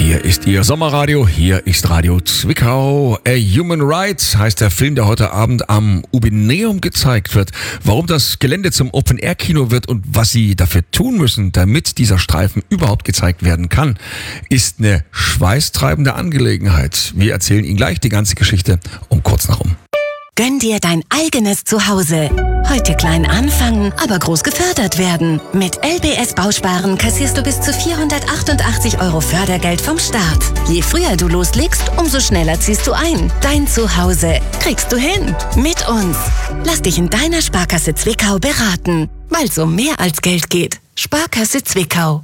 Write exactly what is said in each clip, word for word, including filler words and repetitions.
Hier ist Ihr Sommerradio, hier ist Radio Zwickau. A Human Rights heißt der Film, der heute Abend am Ubineum gezeigt wird. Warum das Gelände zum Open-Air-Kino wird und was Sie dafür tun müssen, damit dieser Streifen überhaupt gezeigt werden kann, ist eine schweißtreibende Angelegenheit. Wir erzählen Ihnen gleich die ganze Geschichte um kurz nach um. Gönn dir dein eigenes Zuhause. Heute klein anfangen, aber groß gefördert werden. Mit L B S Bausparen kassierst du bis zu vierhundertachtundachtzig Euro Fördergeld vom Staat. Je früher du loslegst, umso schneller ziehst du ein. Dein Zuhause kriegst du hin. Mit uns. Lass dich in deiner Sparkasse Zwickau beraten. Weil es um mehr als Geld geht. Sparkasse Zwickau.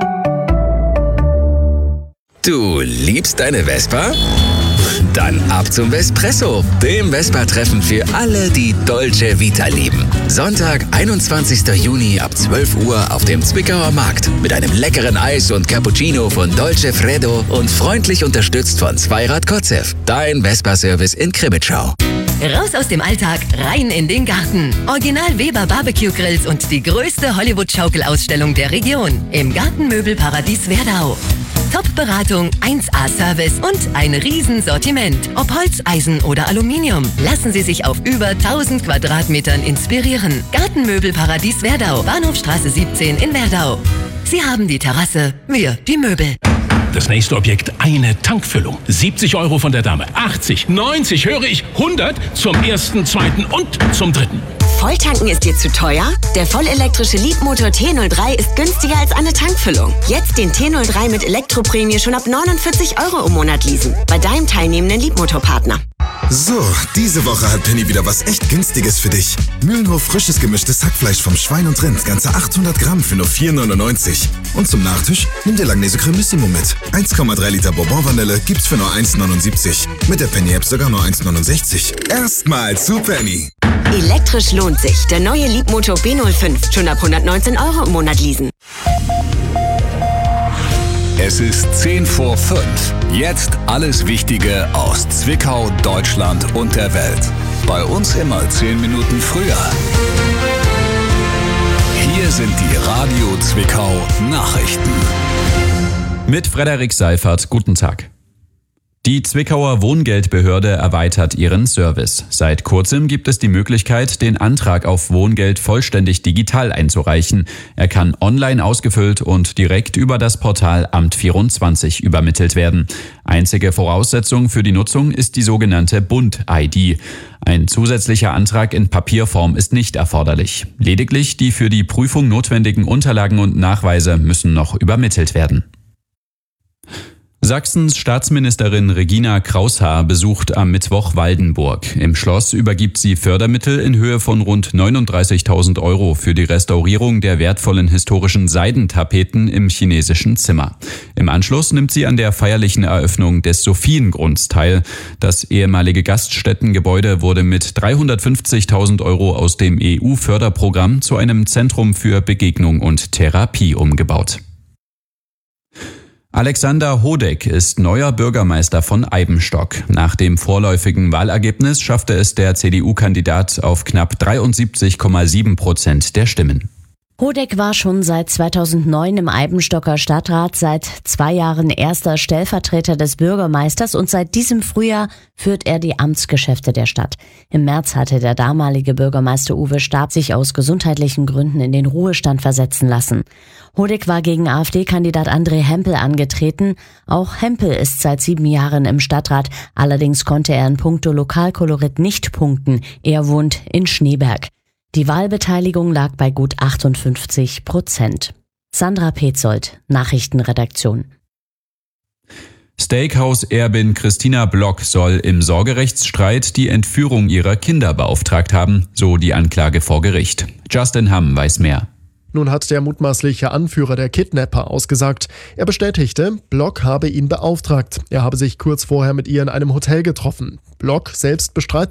Du liebst deine Vespa? Dann ab zum Vespresso, dem Vespa-Treffen für alle, die Dolce Vita lieben. Sonntag, einundzwanzigster Juni ab zwölf Uhr auf dem Zwickauer Markt mit einem leckeren Eis und Cappuccino von Dolce Freddo und freundlich unterstützt von Zweirad Kotzew, dein Vespa-Service in Krimitschau. Raus aus dem Alltag, rein in den Garten. Original Weber Barbecue Grills und die größte Hollywood-Schaukelausstellung der Region im Gartenmöbelparadies Werdau. Top-Beratung, eins A Service und ein Riesensortiment. Ob Holz, Eisen oder Aluminium. Lassen Sie sich auf über tausend Quadratmetern inspirieren. Gartenmöbelparadies Werdau, Bahnhofstraße siebzehn in Werdau. Sie haben die Terrasse, wir die Möbel. Das nächste Objekt, eine Tankfüllung. siebzig Euro von der Dame, achtzig, neunzig, höre ich, hundert zum ersten, zweiten und zum dritten. Volltanken ist dir zu teuer? Der vollelektrische Leapmotor T null drei ist günstiger als eine Tankfüllung. Jetzt den T null drei mit Elektroprämie schon ab neunundvierzig Euro im Monat leasen. Bei deinem teilnehmenden Leapmotor-Partner. So, diese Woche hat Penny wieder was echt Günstiges für dich. Mühlenhof frisches gemischtes Hackfleisch vom Schwein und Rind, ganze achthundert Gramm für nur vier neunundneunzig. Und zum Nachtisch nimm dir Langnese Cremissimo mit. eins Komma drei Liter Bourbon-Vanille gibt's für nur eins neunundsiebzig. Mit der Penny-App sogar nur eins neunundsechzig. Erstmal zu Penny. Elektrisch lohnt sich. Der neue Leapmotor B null fünf. Schon ab hundertneunzehn Euro im Monat leasen. Es ist zehn vor fünf. Jetzt alles Wichtige aus Zwickau, Deutschland und der Welt. Bei uns immer zehn Minuten früher. Hier sind die Radio Zwickau Nachrichten. Mit Frederik Seifert, guten Tag. Die Zwickauer Wohngeldbehörde erweitert ihren Service. Seit kurzem gibt es die Möglichkeit, den Antrag auf Wohngeld vollständig digital einzureichen. Er kann online ausgefüllt und direkt über das Portal Amt vierundzwanzig übermittelt werden. Einzige Voraussetzung für die Nutzung ist die sogenannte Bund-I D. Ein zusätzlicher Antrag in Papierform ist nicht erforderlich. Lediglich die für die Prüfung notwendigen Unterlagen und Nachweise müssen noch übermittelt werden. Sachsens Staatsministerin Regina Kraushaar besucht am Mittwoch Waldenburg. Im Schloss übergibt sie Fördermittel in Höhe von rund neununddreißigtausend Euro für die Restaurierung der wertvollen historischen Seidentapeten im chinesischen Zimmer. Im Anschluss nimmt sie an der feierlichen Eröffnung des Sophiengrunds teil. Das ehemalige Gaststättengebäude wurde mit dreihundertfünfzigtausend Euro aus dem E U-Förderprogramm zu einem Zentrum für Begegnung und Therapie umgebaut. Alexander Hodeck ist neuer Bürgermeister von Eibenstock. Nach dem vorläufigen Wahlergebnis schaffte es der C D U-Kandidat auf knapp dreiundsiebzig Komma sieben Prozent der Stimmen. Hodeck war schon seit zweitausendneun im Eibenstocker Stadtrat, seit zwei Jahren erster Stellvertreter des Bürgermeisters und seit diesem Frühjahr führt er die Amtsgeschäfte der Stadt. Im März hatte der damalige Bürgermeister Uwe Stab sich aus gesundheitlichen Gründen in den Ruhestand versetzen lassen. Hodeck war gegen AfD-Kandidat André Hempel angetreten. Auch Hempel ist seit sieben Jahren im Stadtrat. Allerdings konnte er in puncto Lokalkolorit nicht punkten. Er wohnt in Schneeberg. Die Wahlbeteiligung lag bei gut achtundfünfzig Prozent. Sandra Petzold, Nachrichtenredaktion. Steakhouse-Erbin Christina Block soll im Sorgerechtsstreit die Entführung ihrer Kinder beauftragt haben, so die Anklage vor Gericht. Justin Hamm weiß mehr. Nun hat der mutmaßliche Anführer der Kidnapper ausgesagt. Er bestätigte, Block habe ihn beauftragt. Er habe sich kurz vorher mit ihr in einem Hotel getroffen. Block selbst bestreitet